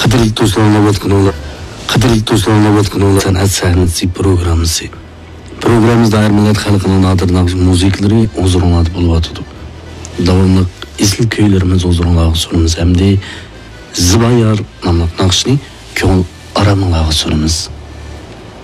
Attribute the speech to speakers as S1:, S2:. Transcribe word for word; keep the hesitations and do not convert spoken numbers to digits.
S1: Qadrli do'stlarning navbatini qadrli do'stlarning navbatini san'at sahnasi programmasi. Programmamizda ayrim millat xalqining nodir musiqalari o'ziro'nat bo'lyotdi. Davomli izli kuylarimiz o'ziro'nat suramiz hamda Zibayar nomli naqshni ko'ngil araminglarga suramiz.